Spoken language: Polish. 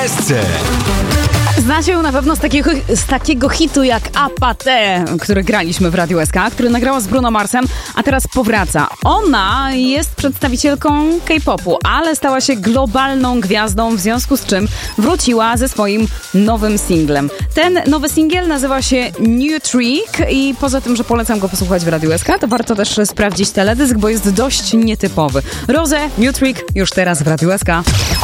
SC. Znacie ją na pewno z takiego hitu jak Apathy, który graliśmy w Radiu SK, który nagrała z Bruno Marsem, a teraz powraca. Ona jest przedstawicielką K-popu, ale stała się globalną gwiazdą, w związku z czym wróciła ze swoim nowym singlem. Ten nowy singiel nazywa się New Trick i poza tym, że polecam go posłuchać w Radiu SK, to warto też sprawdzić teledysk, bo jest dość nietypowy. Rose, New Trick już teraz w Radiu SK.